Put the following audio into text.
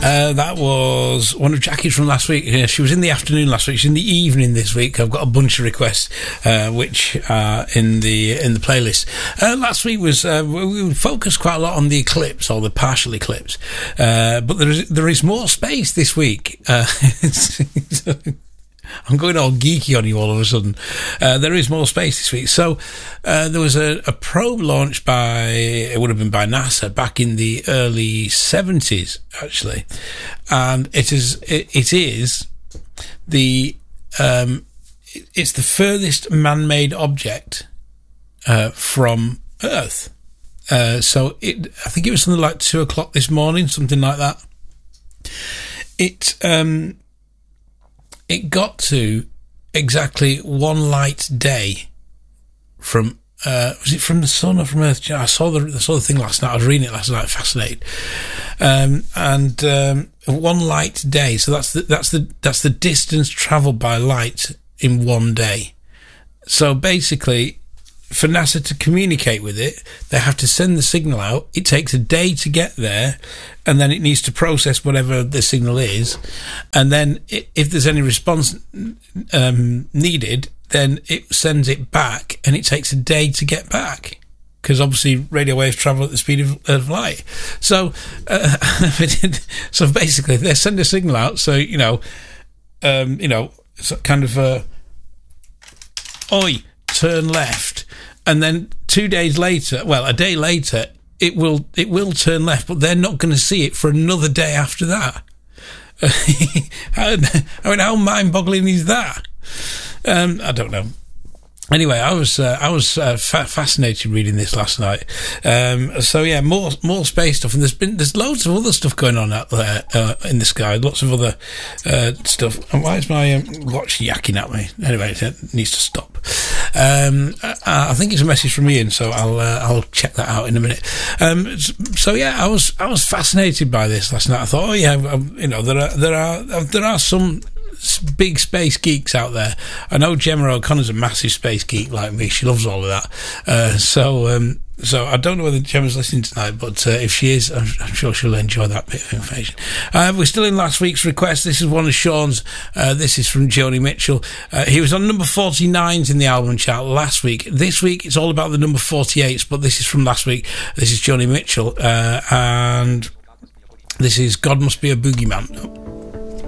That was one of Jackie's from last week. She was in the afternoon last week. She's in the evening this week. I've got a bunch of requests, which are in the playlist. Last week was we focused quite a lot on the eclipse or the partial eclipse, but there is more space this week. I'm going all geeky on you all of a sudden. There is more space this week. So there was a probe launched it would have been by NASA back in the early 70s, actually. And it's the furthest man-made object from Earth. So I think it was something like 2:00 this morning, something like that. It got to exactly one light day from, was it from the sun or from Earth? I saw the thing last night. I was reading it last night, fascinated. One light day. So that's the distance travelled by light in one day. So basically, for NASA to communicate with it, they have to send the signal out. It takes a day to get there, and then it needs to process whatever the signal is. And then if there's any response needed, then it sends it back, and it takes a day to get back, because obviously radio waves travel at the speed of light. So, so basically, they send a signal out. So so kind of oi, turn left. And then a day later, it will turn left, but they're not going to see it for another day after that. I mean, how mind-boggling is that? I don't know. Anyway, I was fascinated reading this last night. So yeah, more space stuff, and there's loads of other stuff going on out there in the sky. Lots of other stuff. And why is my watch yakking at me? Anyway, it needs to stop. I think it's a message from Ian, so I'll check that out in a minute. So yeah, I was fascinated by this last night. I thought, oh yeah, there are some big space geeks out there. I know Gemma O'Connor's a massive space geek like me. She loves all of that. So I don't know whether Gemma's listening tonight, but if she is, I'm sure she'll enjoy that bit of information. We're still in last week's request. This is one of Sean's. This is from Joni Mitchell. He was on number 49s in the album chart last week. This week it's all about the number 48s, but this is from last week. This is Joni Mitchell, and this is God Must Be a Boogeyman.